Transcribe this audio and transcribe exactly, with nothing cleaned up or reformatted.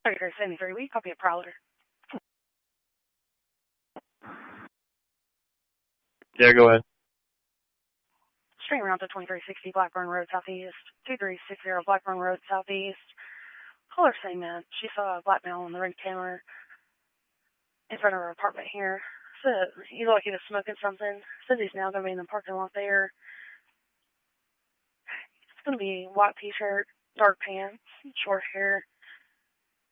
thirty-three seventy-three, we copy a Prowler. Yeah, go ahead. Straight around to twenty-three sixty Blackburn Road Southeast, two three six zero Blackburn Road Southeast. Caller saying that she saw a black male on the ring camera in front of her apartment here. Said he looked like he was smoking something. Says he's now going to be in the parking lot there. It's going to be white t-shirt, dark pants, short hair.